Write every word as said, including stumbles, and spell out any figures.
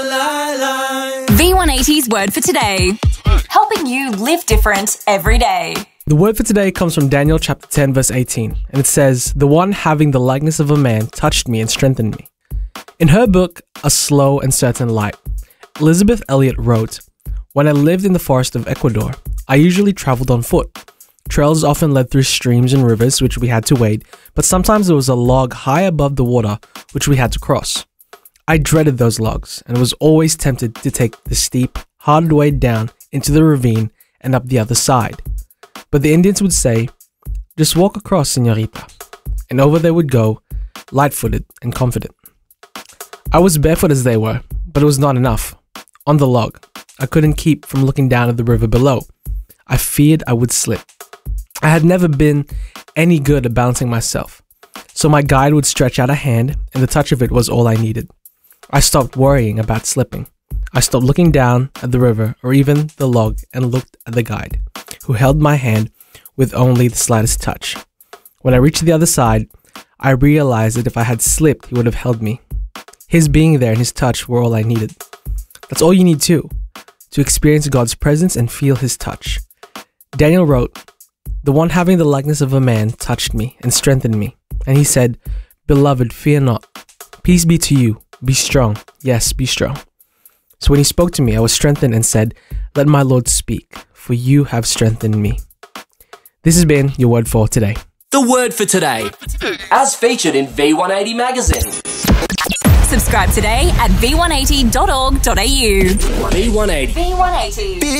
V one eighty's word for today. Helping you live different every day. The word for today comes from Daniel chapter ten verse eighteen, and it says, "The one having the likeness of a man touched me and strengthened me." In her book, A Slow and Certain Light, Elizabeth Elliot wrote, "When I lived in the forest of Ecuador, I usually traveled on foot. Trails often led through streams and rivers which we had to wade, but sometimes there was a log high above the water which we had to cross. I dreaded those logs and was always tempted to take the steep, hard way down into the ravine and up the other side. But the Indians would say, 'Just walk across, señorita,' and over they would go, light-footed and confident. I was barefoot as they were, but it was not enough. On the log, I couldn't keep from looking down at the river below. I feared I would slip. I had never been any good at balancing myself, so my guide would stretch out a hand, and the touch of it was all I needed. I stopped worrying about slipping. I stopped looking down at the river or even the log and looked at the guide, who held my hand with only the slightest touch. When I reached the other side, I realized that if I had slipped, he would have held me. His being there and his touch were all I needed. That's all you need too, to experience God's presence and feel his touch." Daniel wrote, "The one having the likeness of a man touched me and strengthened me. And he said, 'Beloved, fear not. Peace be to you. Be strong. Yes, be strong.' So when he spoke to me, I was strengthened and said, 'Let my Lord speak, for you have strengthened me.'" This has been your word for today. The word for today, as featured in V one eighty magazine. Subscribe today at v one eighty dot org dot a u. V one eighty. V one eighty.